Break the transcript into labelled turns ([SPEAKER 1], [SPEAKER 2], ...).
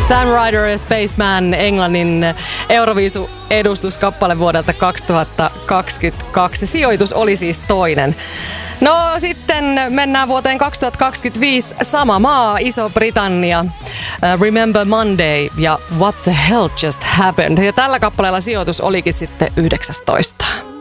[SPEAKER 1] Sam Ryder ja Spaceman, Englannin Euroviisu-edustuskappale vuodelta 2022. Sijoitus oli siis toinen. No sitten mennään vuoteen 2025. Sama maa, Iso-Britannia. Remember Monday ja What the Hell Just Happened. Ja tällä kappaleella sijoitus olikin sitten 19.